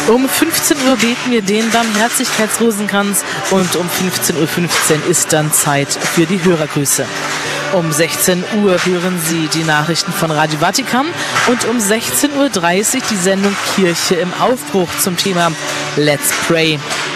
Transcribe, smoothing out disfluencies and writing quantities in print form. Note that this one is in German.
Um 15 Uhr beten wir den Barmherzigkeitsrosenkranz und um 15:15 Uhr ist dann Zeit für die Hörergrüße. Um 16 Uhr hören Sie die Nachrichten von Radio Vatikan und um 16:30 Uhr die Sendung Kirche im Aufbruch zum Thema Let's Pray.